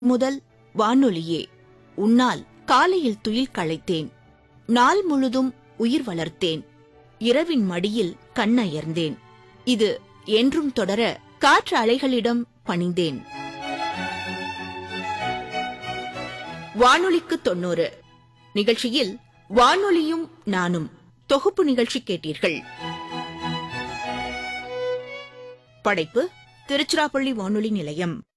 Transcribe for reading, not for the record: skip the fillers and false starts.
முதல் வானொலியே, உன்னால் காலையில் துயில் களைத்தேன், நாள் முழுதும் உயிர் வளர்த்தேன், இரவின் மடியில் கண்ணயர்ந்தேன், இது என்றும் தொடர காற்று அலைகளிடம் பணிந்தேன். வானொலிக்கு 90 நிகழ்ச்சியில் வானொலியும் நானும் தொகுப்பு நிகழ்ச்சி கேட்டீர்கள். படைப்பு திருச்சிராப்பள்ளி வானொலி நிலையம்.